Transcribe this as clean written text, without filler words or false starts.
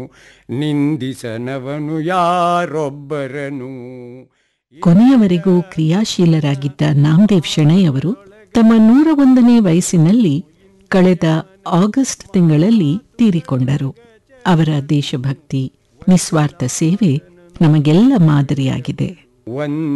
ನಿಂದಿಸನವನು ಯಾರೊಬ್ಬರನು. ಕೊನೆಯವರೆಗೂ ಕ್ರಿಯಾಶೀಲರಾಗಿದ್ದ ನಾಮದೇವ್ ಶೆಣೈ ಅವರು ತಮ್ಮ 101ನೇ ವಯಸ್ಸಿನಲ್ಲಿ ಕಳೆದ ಆಗಸ್ಟ್ ತಿಂಗಳಲ್ಲಿ ತೀರಿಕೊಂಡರು. ಅವರ ದೇಶಭಕ್ತಿ, ನಿಸ್ವಾರ್ಥ ಸೇವೆ ನಮಗೆಲ್ಲ ಮಾದರಿಯಾಗಿದೆ.